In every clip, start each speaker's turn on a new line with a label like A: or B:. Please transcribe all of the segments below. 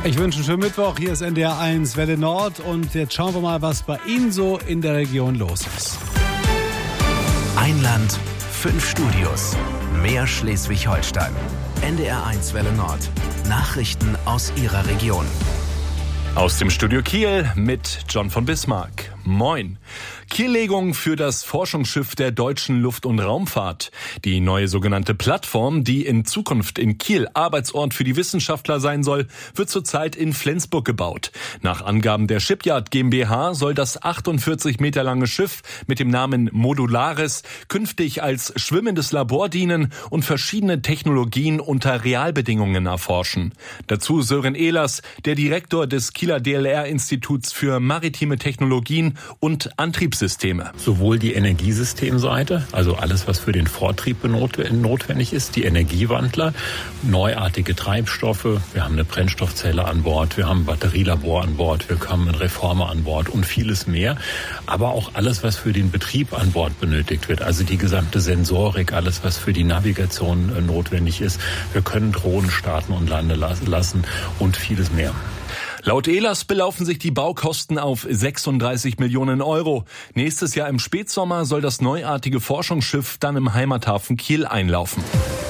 A: Ich wünsche einen schönen Mittwoch. Hier ist NDR 1 Welle Nord und jetzt schauen wir mal, was bei Ihnen so in der Region los ist.
B: Ein Land, 5 Studios, mehr Schleswig-Holstein. NDR 1 Welle Nord. Nachrichten aus Ihrer Region.
C: Aus dem Studio Kiel mit John von Bismarck. Moin. Kiellegung für das Forschungsschiff der Deutschen Luft- und Raumfahrt. Die neue sogenannte Plattform, die in Zukunft in Kiel Arbeitsort für die Wissenschaftler sein soll, wird zurzeit in Flensburg gebaut. Nach Angaben der Shipyard GmbH soll das 48 Meter lange Schiff mit dem Namen Modularis künftig als schwimmendes Labor dienen und verschiedene Technologien unter Realbedingungen erforschen. Dazu Sören Ehlers, der Direktor des Kieler DLR-Instituts für maritime Technologien und Antriebssysteme.
D: Sowohl die Energiesystemseite, also alles, was für den Vortrieb notwendig ist, die Energiewandler, neuartige Treibstoffe, wir haben eine Brennstoffzelle an Bord, wir haben ein Batterielabor an Bord, wir haben einen Reformer an Bord und vieles mehr, aber auch alles, was für den Betrieb an Bord benötigt wird, also die gesamte Sensorik, alles, was für die Navigation notwendig ist. Wir können Drohnen starten und landen lassen und vieles mehr.
C: Laut Ehlers belaufen sich die Baukosten auf 36 Millionen Euro. Nächstes Jahr im Spätsommer soll das neuartige Forschungsschiff dann im Heimathafen Kiel einlaufen.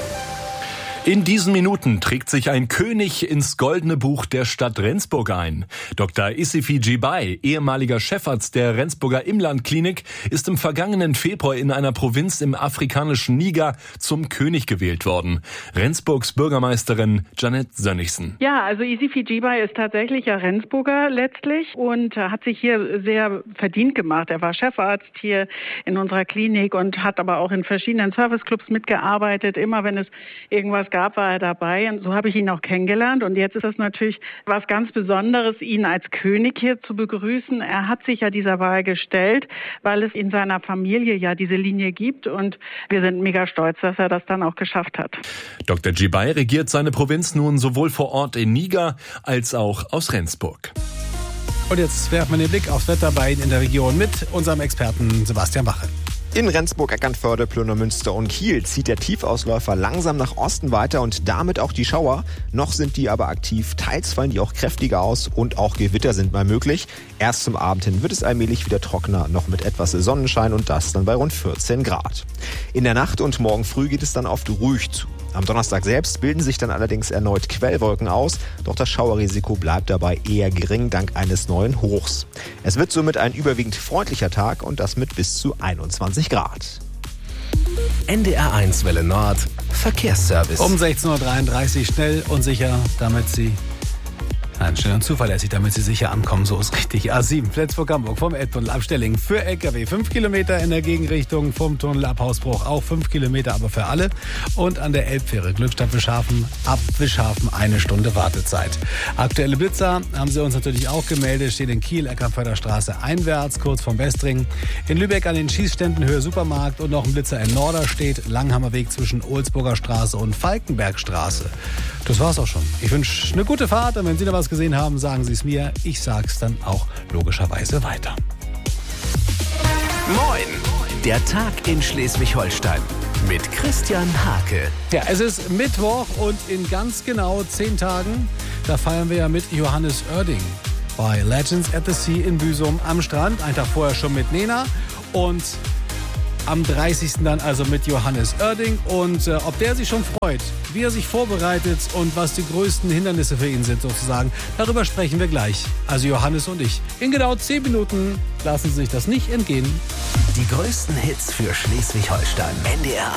C: In diesen Minuten trägt sich ein König ins goldene Buch der Stadt Rendsburg ein. Dr. Issifi Jibai, ehemaliger Chefarzt der Rendsburger Imlandklinik, ist im vergangenen Februar in einer Provinz im afrikanischen Niger zum König gewählt worden. Rendsburgs Bürgermeisterin Janet Sönnigsen.
E: Ja, also Issifi Jibai ist tatsächlich ja Rendsburger letztlich und hat sich hier sehr verdient gemacht. Er war Chefarzt hier in unserer Klinik und hat aber auch in verschiedenen Serviceclubs mitgearbeitet. Immer wenn es irgendwas gab, war er dabei und so habe ich ihn auch kennengelernt und jetzt ist es natürlich was ganz Besonderes, ihn als König hier zu begrüßen. Er hat sich ja dieser Wahl gestellt, weil es in seiner Familie ja diese Linie gibt und wir sind mega stolz, dass er das dann auch geschafft hat.
C: Dr. Jibai regiert seine Provinz nun sowohl vor Ort in Niger als auch aus Rendsburg.
A: Und jetzt werfen wir den Blick aufs Wetter bei Ihnen in der Region mit unserem Experten Sebastian Bache.
F: In Rendsburg, Eckernförde, Plönermünster und Kiel zieht der Tiefausläufer langsam nach Osten weiter und damit auch die Schauer. Noch sind die aber aktiv, teils fallen die auch kräftiger aus und auch Gewitter sind mal möglich. Erst zum Abend hin wird es allmählich wieder trockener, noch mit etwas Sonnenschein und das dann bei rund 14 Grad. In der Nacht und morgen früh geht es dann oft ruhig zu. Am Donnerstag selbst bilden sich dann allerdings erneut Quellwolken aus, doch das Schauerrisiko bleibt dabei eher gering dank eines neuen Hochs. Es wird somit ein überwiegend freundlicher Tag und das mit bis zu 21 Grad.
B: NDR 1 Welle Nord, Verkehrsservice.
A: Um 16.33 Uhr schnell und sicher, schnell und zuverlässig, damit Sie sicher ankommen, so ist richtig. A7, Flensburg-Hamburg vom Elbtunnel ab Stellingen für LKW 5 Kilometer in der Gegenrichtung, vom Tunnel ab Hausbruch auch 5 Kilometer, aber für alle. Und an der Elbfähre Glückstadt-Wischhafen ab Wischhafen 1 Stunde Wartezeit. Aktuelle Blitzer haben Sie uns natürlich auch gemeldet, steht in Kiel, Eckernförder Straße einwärts, kurz vom Westring. In Lübeck an den Schießständen Höhe Supermarkt und noch ein Blitzer in Norderstedt, Langhammerweg zwischen Ohlsburger Straße und Falkenbergstraße. Das war's auch schon. Ich wünsche eine gute Fahrt und wenn Sie da was gesehen haben, sagen Sie es mir. Ich sag's dann auch logischerweise weiter.
B: Moin, der Tag in Schleswig-Holstein mit Christian Hake.
A: Ja, es ist Mittwoch und in ganz genau 10 Tagen, da feiern wir ja mit Johannes Oerding bei Legends at the Sea in Büsum am Strand. Einen Tag vorher schon mit Nena und am 30. dann also mit Johannes Oerding. Und ob der sich schon freut, wie er sich vorbereitet und was die größten Hindernisse für ihn sind sozusagen, darüber sprechen wir gleich. Also Johannes und ich. In genau 10 Minuten lassen Sie sich das nicht entgehen.
B: Die größten Hits für Schleswig-Holstein. NDR